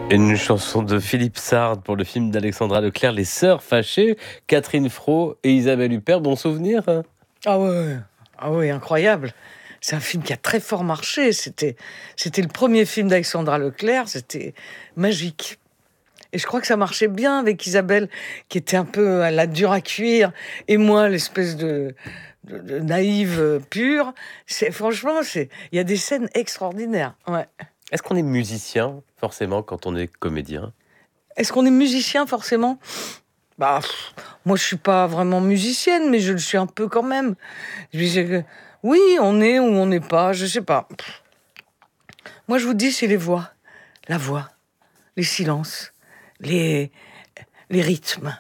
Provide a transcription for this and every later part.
Une chanson de Philippe Sard pour le film d'Alexandra Leclerc, Les Sœurs Fâchées. Catherine Fro et Isabelle Huppert, bon souvenir? Ah ouais, ah ouais, incroyable. C'est un film qui a très fort marché. C'était le premier film d'Alexandra Leclerc. C'était magique. Et je crois que ça marchait bien avec Isabelle, qui était un peu la dure à cuire, et moi, l'espèce de naïve pure. Franchement, il y a des scènes extraordinaires. Ouais. Est-ce qu'on est musicien, forcément, quand on est comédien? Est-ce qu'on est musicien forcément? Bah, moi, je suis pas vraiment musicienne, mais je le suis un peu quand même. Je disais que oui, on est ou on n'est pas, je sais pas. Moi, je vous dis, c'est les voix, la voix, les silences, les rythmes,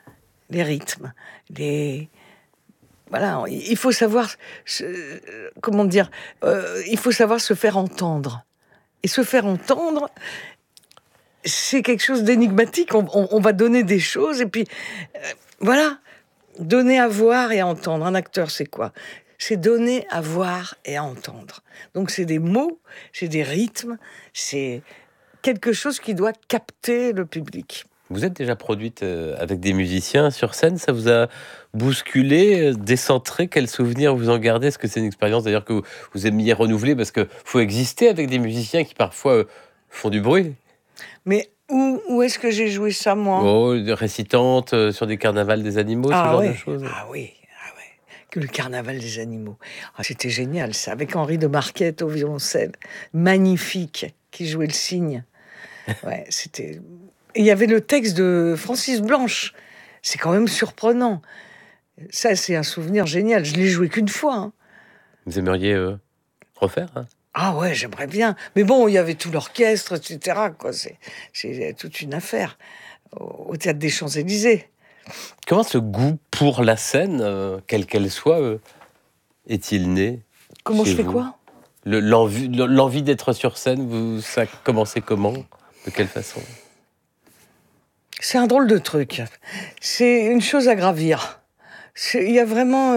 les voilà. Il faut savoir, comment dire, il faut savoir se faire entendre. Et se faire entendre, c'est quelque chose d'énigmatique. On va donner des choses et puis voilà, donner à voir et à entendre. Un acteur, c'est quoi? C'est donner à voir et à entendre. Donc c'est des mots, c'est des rythmes, c'est quelque chose qui doit capter le public. Vous êtes déjà produite avec des musiciens sur scène, ça vous a bousculé, décentré? Quels souvenirs vous en gardez? Est-ce que c'est une expérience d'ailleurs que vous aimiez renouveler? Parce qu'il faut exister avec des musiciens qui parfois font du bruit. Mais où est-ce que j'ai joué ça, moi? Oh, récitantes sur des carnavals des animaux, ce Ah genre de ouais, choses. ah oui, ah ouais. Que le carnaval des animaux. Ah, c'était génial, ça, avec Henri de Marquette au violoncelle. Magnifique, qui jouait le cygne. Ouais, c'était... Et il y avait le texte de Francis Blanche. C'est quand même surprenant. Ça, c'est un souvenir génial. Je l'ai joué qu'une fois, hein. Vous aimeriez refaire, hein? Ah ouais, j'aimerais bien. Mais bon, il y avait tout l'orchestre, etc., quoi. C'est toute une affaire. Au Théâtre des Champs-Élysées. Comment ce goût pour la scène, quelle qu'elle soit, est-il né Comment chez je fais vous? quoi? L'envie d'être sur scène, ça a commencé comment? De quelle façon? C'est un drôle de truc. C'est une chose à gravir. Il y a vraiment...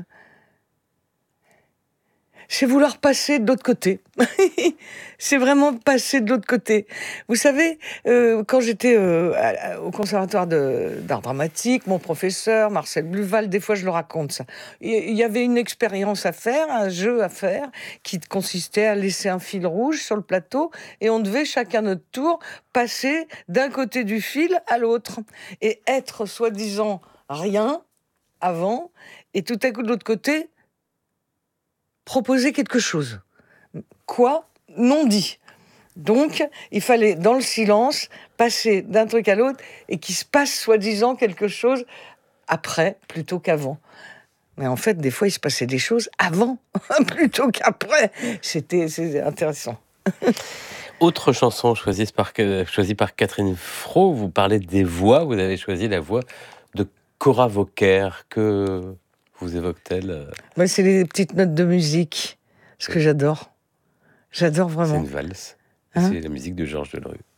c'est vouloir passer de l'autre côté. C'est vraiment passer de l'autre côté. Vous savez, quand j'étais au Conservatoire d'art dramatique, mon professeur, Marcel Bluval, des fois je le raconte ça, il y avait une expérience à faire, un jeu à faire, qui consistait à laisser un fil rouge sur le plateau, et on devait chacun notre tour passer d'un côté du fil à l'autre, et être soi-disant rien avant, et tout à coup de l'autre côté, proposer quelque chose. Quoi? Non dit. Donc, il fallait, dans le silence, passer d'un truc à l'autre et qu'il se passe, soi-disant, quelque chose après plutôt qu'avant. Mais en fait, des fois, il se passait des choses avant plutôt qu'après. C'est intéressant. Autre chanson choisie par Catherine Fro, vous parlez des voix, vous avez choisi la voix de Cora Vauquer. Que vous évoque-t-elle? Moi, c'est les petites notes de musique, ce que j'adore. J'adore C'est vraiment. une valse, et Hein? c'est la musique de Georges Delerue.